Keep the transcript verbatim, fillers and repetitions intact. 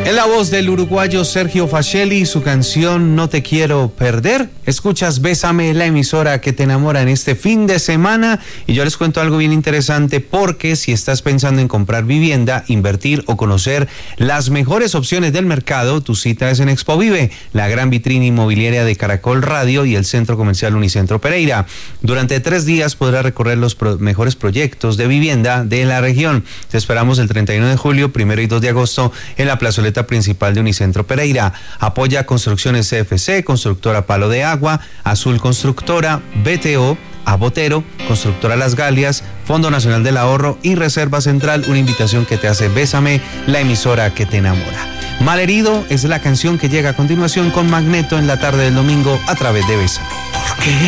En la voz del uruguayo Sergio Facelli y su canción No te quiero perder, escuchas Bésame, la emisora que te enamora en este fin de semana. Y yo les cuento algo bien interesante, porque si estás pensando en comprar vivienda, invertir o conocer las mejores opciones del mercado, tu cita es en Expovive, la gran vitrina inmobiliaria de Caracol Radio y el Centro Comercial Unicentro Pereira. Durante tres días podrás recorrer los pro- mejores proyectos de vivienda de la región. Te esperamos el treinta y uno de julio, primero y dos de agosto en la plazoleta principal de Unicentro Pereira. Apoya Construcciones C F C, Constructora Palo de Agua, Azul Constructora, B T O, Abotero, Constructora Las Galias, Fondo Nacional del Ahorro y Reserva Central. Una invitación que te hace Bésame, la emisora que te enamora. Malherido es la canción que llega a continuación con Magneto en la tarde del domingo a través de Bésame.